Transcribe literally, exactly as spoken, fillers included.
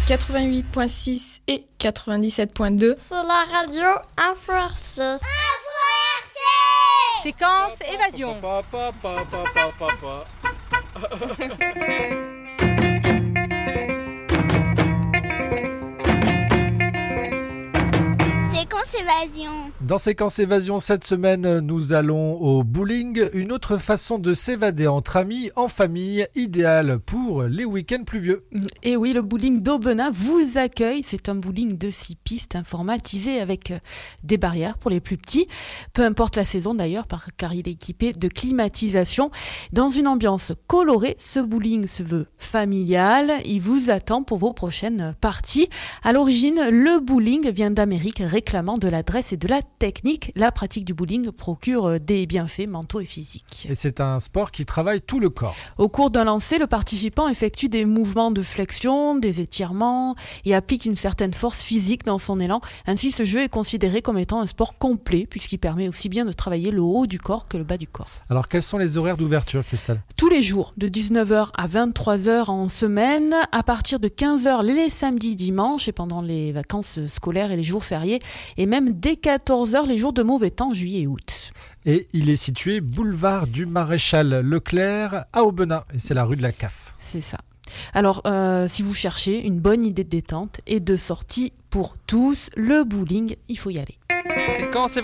quatre-vingt-huit virgule six et quatre-vingt-dix-sept virgule deux. Sur la radio Info R C. Info R C. Séquence évasion. Séquence évasion. Dans Séquence évasion cette semaine, nous allons au bowling, une autre façon de s'évader entre amis, en famille, idéale pour les week-ends pluvieux. Et oui, le bowling d'Aubenas vous accueille. C'est un bowling de six pistes informatisé avec des barrières pour les plus petits. Peu importe la saison d'ailleurs, car il est équipé de climatisation. Dans une ambiance colorée, ce bowling se veut familial. Il vous attend pour vos prochaines parties. À l'origine, le bowling vient d'Amérique, réclamant de l'adresse et de la technique. La pratique du bowling procure des bienfaits mentaux et physiques. Et c'est un sport qui travaille tout le corps. Au cours d'un lancer, le participant effectue des mouvements de flexion, des étirements et applique une certaine force physique dans son élan. Ainsi, ce jeu est considéré comme étant un sport complet puisqu'il permet aussi bien de travailler le haut du corps que le bas du corps. Alors, quels sont les horaires d'ouverture, Christelle ? Tous les jours, de dix-neuf heures à vingt-trois heures en semaine, à partir de quinze heures les samedis, dimanches et pendant les vacances scolaires et les jours fériés, et même dès quatorze heures les jours de mauvais temps, juillet et août. Et il est situé boulevard du Maréchal Leclerc à Aubenas, et c'est la rue de la C A F. C'est ça. Alors, euh, si vous cherchez une bonne idée de détente et de sortie pour tous, le bowling, il faut y aller. Séquence